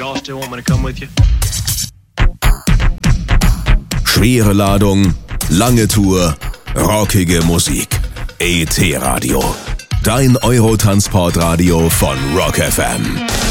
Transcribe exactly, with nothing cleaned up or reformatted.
Y'all still want me to come with you? Schwere Ladung, lange Tour, rockige Musik. E T Radio. Dein Euro-Transportradio von Rock F M.